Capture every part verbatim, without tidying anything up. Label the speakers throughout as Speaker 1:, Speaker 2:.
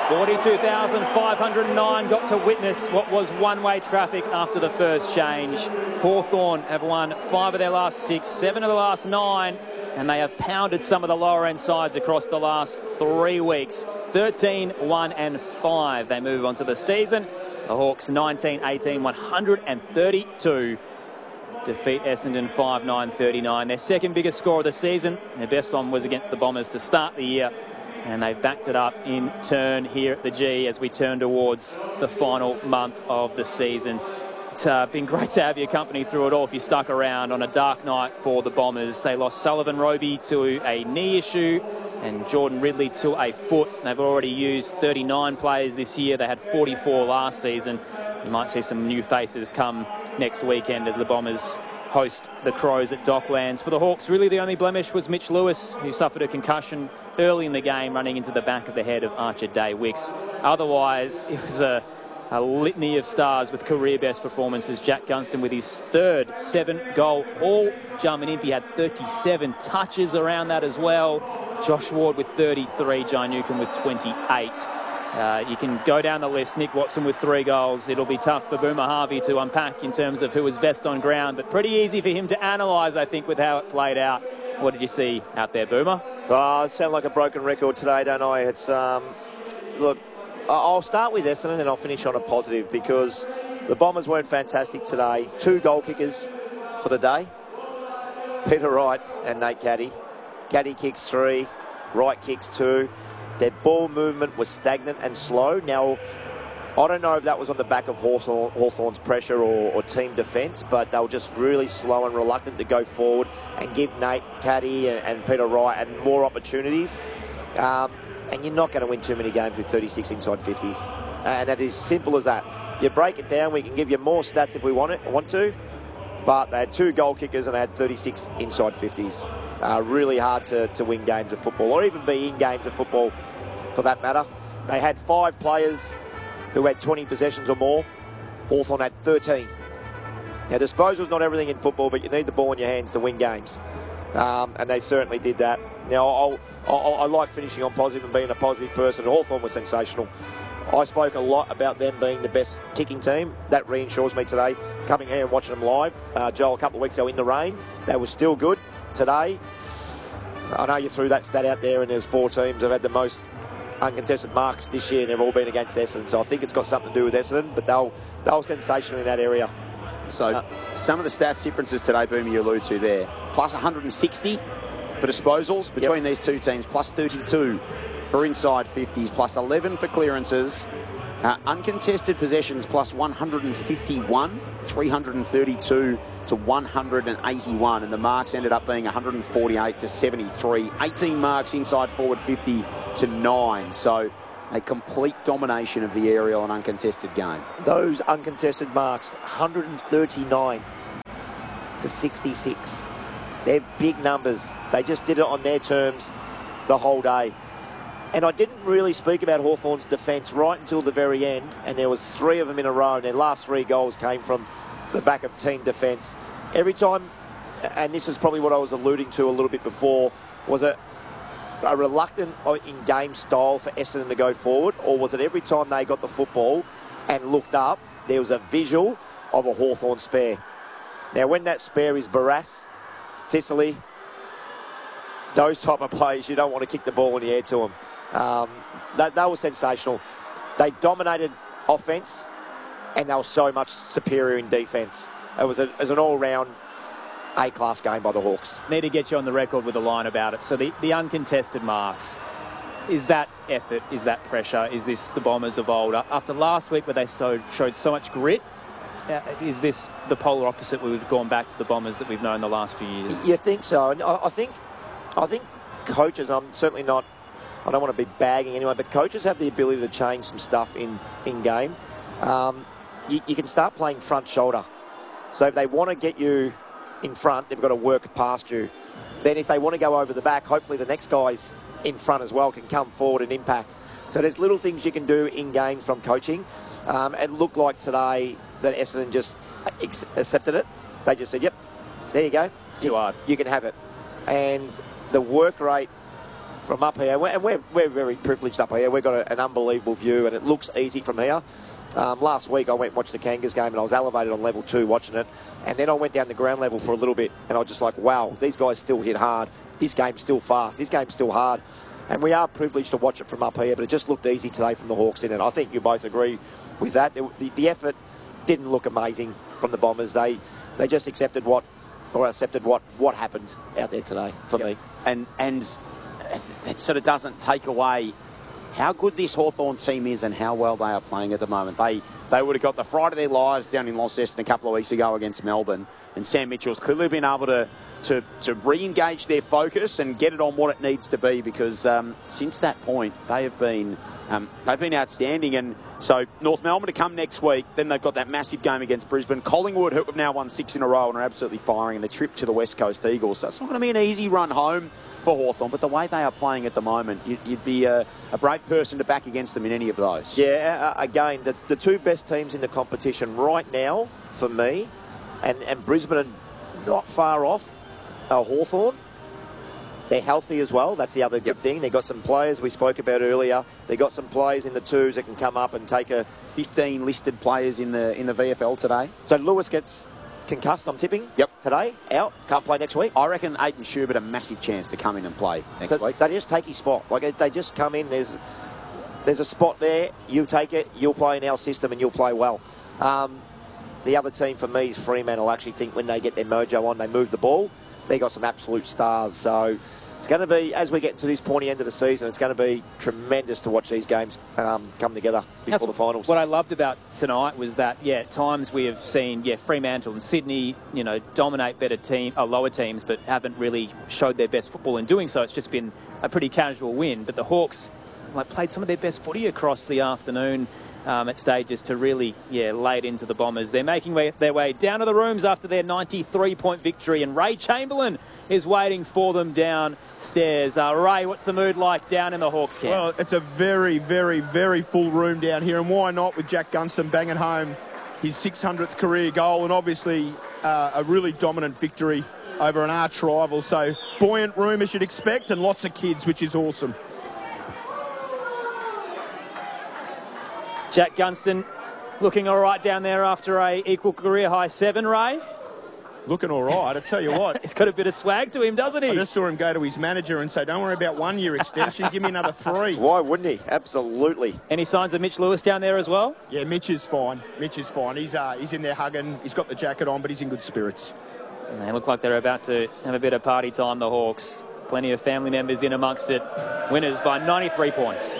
Speaker 1: forty-two thousand five hundred nine got to witness what was one-way traffic after the first change. Hawthorn have won five of their last six, seven of the last nine, and they have pounded some of the lower-end sides across the last three weeks. thirteen, one and five. They move on to the season. The Hawks nineteen, eighteen, one hundred thirty-two. Defeat Essendon five nine thirty-nine. Their second biggest score of the season. Their best one was against the Bombers to start the year. And they've backed it up in turn here at the G as we turn towards the final month of the season. It's uh, been great to have your company through it all if you stuck around on a dark night for the Bombers. They lost Sullivan Roby to a knee issue and Jordan Ridley to a foot. They've already used thirty-nine players this year. They had forty-four last season. You might see some new faces come next weekend as the Bombers host the Crows at Docklands. For the Hawks, really the only blemish was Mitch Lewis, who suffered a concussion early in the game, running into the back of the head of Archer Day Wicks. Otherwise, it was a, a litany of stars with career best performances. Jack Gunston with his third seven-goal all Jarman Impey had thirty-seven touches around that as well. Josh Ward with thirty-three, Jai Newcombe with twenty-eight. Uh, you can go down the list. Nick Watson with three goals. It'll be tough for Boomer Harvey to unpack in terms of who was best on ground, but pretty easy for him to analyse, I think, with how it played out. What did you see out there, Boomer?
Speaker 2: Oh, I sound like a broken record today, don't I? It's um, look, I'll start with Essendon and then I'll finish on a positive because the Bombers weren't fantastic today. Two goal kickers for the day, Peter Wright and Nate Caddy. Caddy kicks three, Wright kicks two. Their ball movement was stagnant and slow. Now, I don't know if that was on the back of Hawthorn, Hawthorn's pressure or, or team defence, but they were just really slow and reluctant to go forward and give Nate Caddy and, and Peter Wright and more opportunities. Um, and you're not going to win too many games with thirty-six inside fifties. And that is simple as that. You break it down, we can give you more stats if we want it, want to, but they had two goal kickers and they had thirty-six inside fifties. Uh, really hard to, to win games of football, or even be in games of football for that matter. They had five players who had twenty possessions or more. Hawthorn had thirteen. Now, disposal's not everything in football, but you need the ball in your hands to win games. Um, and they certainly did that. Now, I'll, I'll, I like finishing on positive and being a positive person. Hawthorn was sensational. I spoke a lot about them being the best kicking team. That reassures me today, coming here and watching them live. Uh, Joel, a couple of weeks ago in the rain, they were still good. Today, I know you threw that stat out there and there's four teams that have had the most uncontested marks this year and they've all been against Essendon. So I think it's got something to do with Essendon, but they'll, they'll sensational in that area.
Speaker 3: So uh, some of the stats differences today, Boomer, you allude to there. Plus one hundred sixty for disposals between yep. these two teams, plus thirty-two for inside fifties, plus eleven for clearances. Uh, uncontested possessions plus one hundred fifty-one, three hundred thirty-two to one hundred eighty-one, and the marks ended up being one hundred forty-eight to seventy-three. eighteen marks inside forward fifty to nine. So a complete domination of the aerial and uncontested game.
Speaker 2: Those uncontested marks, one hundred thirty-nine to sixty-six. They're big numbers. They just did it on their terms the whole day. And I didn't really speak about Hawthorn's defence right until the very end, and there was three of them in a row, and their last three goals came from the back of team defence. Every time, and this is probably what I was alluding to a little bit before, was it a reluctant in-game style for Essendon to go forward, or was it every time they got the football and looked up, there was a visual of a Hawthorn spare? Now, when that spare is Barrass, Sicily, those type of players, you don't want to kick the ball in the air to them. Um, that, that was sensational. They dominated offence and they were so much superior in defence. It was, a, it was an all-round A-class game by the Hawks.
Speaker 1: Need to get you on the record with a line about it. So the, the uncontested marks, is that effort, is that pressure, is this the Bombers of old? After last week where they so, showed so much grit, uh, is this the polar opposite where we've gone back to the Bombers that we've known the last few years?
Speaker 2: You think so? And I, I think I think coaches, I'm certainly not, I don't want to be bagging anyone, but coaches have the ability to change some stuff in, in game. Um, you, you can start playing front shoulder. So if they want to get you in front, they've got to work past you. Then if they want to go over the back, hopefully the next guys in front as well can come forward and impact. So there's little things you can do in game from coaching. Um, it looked like today that Essendon just accepted it. They just said, yep, there you go.
Speaker 1: It's too hard.
Speaker 2: You can have it. And the work rate from up here, and we're, we're very privileged up here. We've got a, an unbelievable view, and it looks easy from here. Um, last week I went and watched the Kangas game, and I was elevated on level two watching it, and then I went down the ground level for a little bit, and I was just like, wow, these guys still hit hard. This game's still fast. This game's still hard. And we are privileged to watch it from up here, but it just looked easy today from the Hawks in it. I think you both agree with that. The, the effort didn't look amazing from the Bombers. They they just accepted what or accepted what, what happened out there today for yep. me.
Speaker 3: And and it sort of doesn't take away how good this Hawthorn team is and how well they are playing at the moment. They they would have got the fright of their lives down in Launceston a couple of weeks ago against Melbourne, and Sam Mitchell's clearly been able to to, to re-engage their focus and get it on what it needs to be, because um, since that point they have been um, they've been outstanding. And so North Melbourne to come next week, then they've got that massive game against Brisbane. Collingwood, who have now won six in a row and are absolutely firing, and the trip to the West Coast Eagles. So it's not going to be an easy run home for Hawthorn, but the way they are playing at the moment, you'd, you'd be a, a brave person to back against them in any of those.
Speaker 2: Yeah, uh, again, the, the two best teams in the competition right now, for me, and, and Brisbane are not far off, are Hawthorn. They're healthy as well. That's the other good yep. thing. They've got some players we spoke about earlier. They've got some players in the twos that can come up and take a...
Speaker 3: fifteen listed players in the in the V F L today.
Speaker 2: So Lewis gets concussed, I'm tipping,
Speaker 3: yep.
Speaker 2: today, out, can't play next week.
Speaker 3: I reckon Aidan Schubert a massive chance to come in and play next
Speaker 2: so
Speaker 3: week.
Speaker 2: They just take his spot. Like, they just come in, there's there's a spot there, you take it, you'll play in our system and you'll play well. Um, the other team for me is Fremantle. I actually think when they get their mojo on, they move the ball. They got some absolute stars. So it's going to be, as we get to this pointy end of the season, it's going to be tremendous to watch these games um, come together before
Speaker 1: That's
Speaker 2: the finals.
Speaker 1: What I loved about tonight was that, yeah, at times we have seen, yeah, Fremantle and Sydney, you know, dominate better team, uh, lower teams, but haven't really showed their best football in doing so. It's just been a pretty casual win. But the Hawks, like, played some of their best footy across the afternoon um, at stages to really, yeah, lay it into the Bombers. They're making way, their way down to the rooms after their ninety-three point victory, and Ray Chamberlain is waiting for them downstairs. Uh, Ray, what's the mood like down in the Hawks camp?
Speaker 4: Well, it's a very, very, very full room down here, and why not with Jack Gunston banging home his six hundredth career goal, and obviously uh, a really dominant victory over an arch rival. So buoyant room as you'd expect, and lots of kids, which is awesome.
Speaker 1: Jack Gunston looking all right down there after a equal career high seven, Ray.
Speaker 4: Looking all right, I tell you what.
Speaker 1: He's got a bit of swag to him, doesn't he?
Speaker 4: I just saw him go to his manager and say, don't worry about one year extension, give me another three.
Speaker 2: Why wouldn't he? Absolutely.
Speaker 1: Any signs of Mitch Lewis down there as well?
Speaker 4: Yeah, Mitch is fine. Mitch is fine. He's uh, he's in there hugging. He's got the jacket on, but he's in good spirits.
Speaker 1: And they look like they're about to have a bit of party time, the Hawks. Plenty of family members in amongst it. Winners by ninety-three points.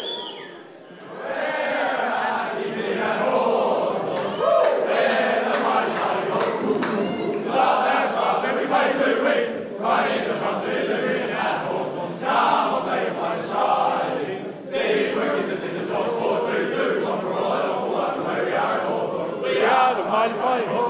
Speaker 5: Fight.